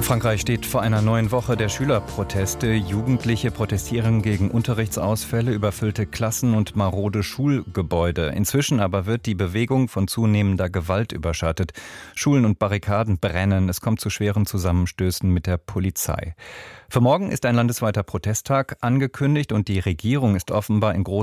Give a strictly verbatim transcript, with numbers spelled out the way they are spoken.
Frankreich steht vor einer neuen Woche der Schülerproteste. Jugendliche protestieren gegen Unterrichtsausfälle, überfüllte Klassen und marode Schulgebäude. Inzwischen aber wird die Bewegung von zunehmender Gewalt überschattet. Schulen und Barrikaden brennen. Es kommt zu schweren Zusammenstößen mit der Polizei. Für morgen ist ein landesweiter Protesttag angekündigt und die Regierung ist offenbar in großem